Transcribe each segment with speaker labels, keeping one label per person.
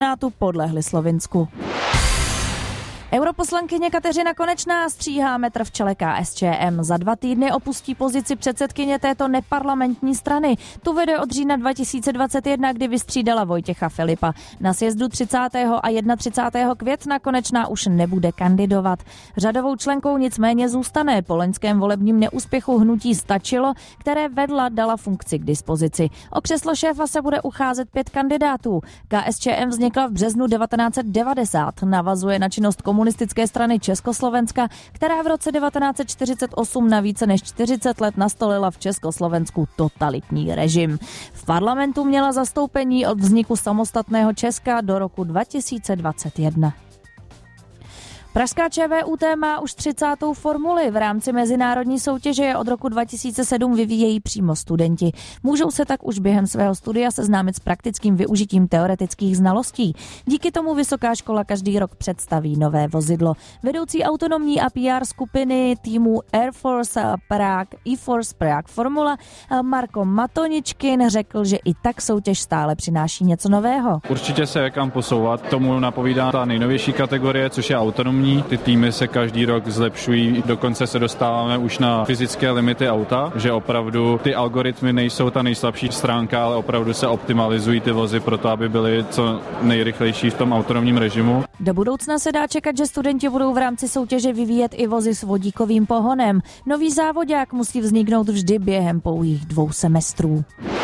Speaker 1: šampionátu podlehly Slovinsku. Europoslankyně Kateřina Konečná stříhá metr v čele KSČM. Za 2 týdny opustí pozici předsedkyně této neparlamentní strany. Tu vede od října 2021, kdy vystřídala Vojtěcha Filipa. Na sjezdu 30. a 31. května Konečná už nebude kandidovat. Řadovou členkou nicméně zůstane. Po loňském volebním neúspěchu hnutí Stačilo, které vedla, dala funkci k dispozici. O křeslo šéfa se bude ucházet 5 kandidátů. KSČM vznikla v březnu 1990. Navazuje na činnost komunistické strany Československa, která v roce 1948 na více než 40 let nastolila v Československu totalitní režim. V parlamentu měla zastoupení od vzniku samostatného Česka do roku 2021. Pražská ČVUT má už 30. formuli. V rámci mezinárodní soutěže je od roku 2007 vyvíjejí přímo studenti. Můžou se tak už během svého studia seznámit s praktickým využitím teoretických znalostí. Díky tomu vysoká škola každý rok představí nové vozidlo. Vedoucí autonomní a PR skupiny týmu Air Force Prague, E-Force Prague Formula Marko Matoničkin řekl, že i tak soutěž stále přináší něco nového.
Speaker 2: Určitě se je kam posouvat. Tomu napovídá ta nejnovější kategorie, což je autonomní. Ty týmy se každý rok zlepšují, dokonce se dostáváme už na fyzické limity auta, že opravdu ty algoritmy nejsou ta nejslabší stránka, ale opravdu se optimalizují ty vozy pro to, aby byly co nejrychlejší v tom autonomním režimu.
Speaker 1: Do budoucna se dá čekat, že studenti budou v rámci soutěže vyvíjet i vozy s vodíkovým pohonem. Nový závodák musí vzniknout vždy během pouhých 2 semestrů.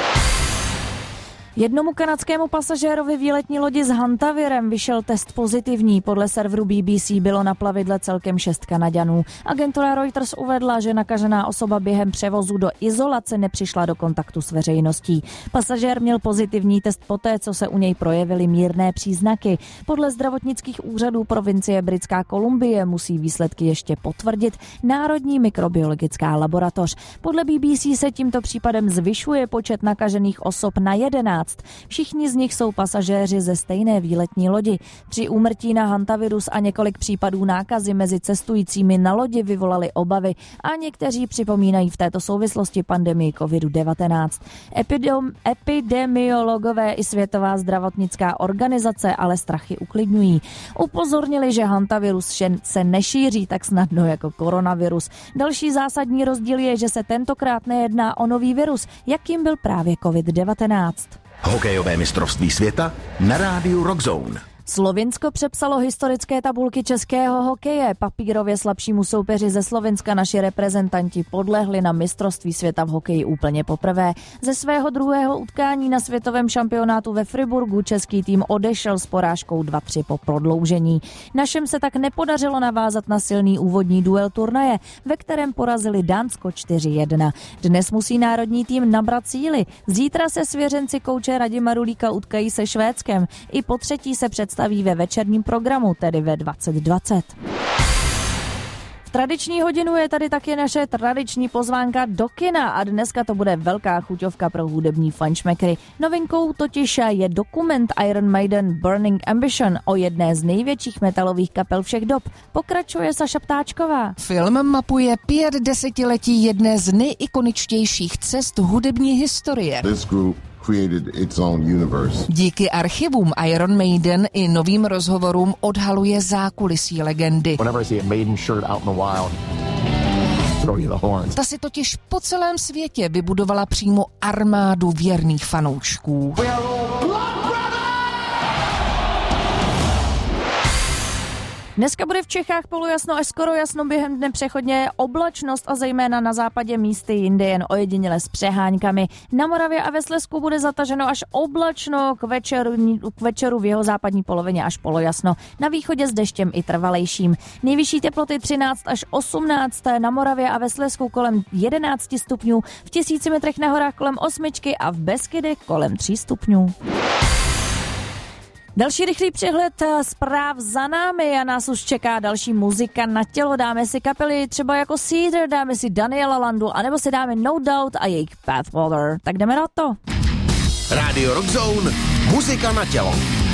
Speaker 1: Jednomu kanadskému pasažérovi výletní lodi s hantavirem vyšel test pozitivní. Podle serveru BBC bylo na plavidle celkem 6 Kanaďanů. Agentura Reuters uvedla, že nakažená osoba během převozu do izolace nepřišla do kontaktu s veřejností. Pasažér měl pozitivní test poté, co se u něj projevily mírné příznaky. Podle zdravotnických úřadů provincie Britská Kolumbie musí výsledky ještě potvrdit Národní mikrobiologická laboratoř. Podle BBC se tímto případem zvyšuje počet nakažených osob na 11. Všichni z nich jsou pasažéři ze stejné výletní lodi. 3 úmrtí na hantavirus a několik případů nákazy mezi cestujícími na lodi vyvolaly obavy a někteří připomínají v této souvislosti pandemii COVID-19. Epidemiologové i Světová zdravotnická organizace ale strachy uklidňují. Upozornili, že hantavirus se nešíří tak snadno jako koronavirus. Další zásadní rozdíl je, že se tentokrát nejedná o nový virus, jakým byl právě COVID-19.
Speaker 3: Hokejové mistrovství světa na rádiu Rockzone.
Speaker 1: Slovinsko přepsalo historické tabulky českého hokeje. Papírově slabšímu soupeři ze Slovenska naši reprezentanti podlehli na mistrovství světa v hokeji úplně poprvé. Ze svého druhého utkání na světovém šampionátu ve Friburgu český tým odešel s porážkou 2-3 po prodloužení. Našem se tak nepodařilo navázat na silný úvodní duel turnaje, ve kterém porazili Dánsko 4-1. Dnes musí národní tým nabrat síly. Zítra se svěřenci kouče Radima Rulíka utkají se Švédskem. I po třetí se představí ve večerním programu, tedy ve 20:20. V tradiční hodinu je tady taky naše tradiční pozvánka do kina a dneska to bude velká chuťovka pro hudební fajnšmekry. Novinkou totiž je dokument Iron Maiden Burning Ambition o jedné z největších metalových kapel všech dob. Pokračuje Saša Ptáčková.
Speaker 4: Film mapuje 5 desetiletí jedné z nejikoničtějších cest hudební historie. Díky archivům Iron Maiden i novým rozhovorům odhaluje zákulisí legendy. Ta si totiž po celém světě vybudovala přímo armádu věrných fanoušků.
Speaker 1: Dneska bude v Čechách polojasno až skoro jasno, během dne přechodně oblačnost a zejména na západě místy jinde jen ojediněle s přeháňkami. Na Moravě a ve Slezsku bude zataženo až oblačno, k večeru v jeho západní polovině až polojasno. Na východě s deštěm i trvalejším. Nejvyšší teploty 13 až 18, na Moravě a ve Slezsku kolem 11 stupňů, v 1000 metrech na horách kolem 8 a v Beskydech kolem 3 stupňů. Další rychlý přehled zpráv za námi a nás už čeká další muzika na tělo. Dáme si kapely třeba jako Cedar, dáme si Daniela Landu, anebo si dáme No Doubt a jejich Pathwater. Tak jdeme na to.
Speaker 3: Radio Rockzone, muzika na tělo.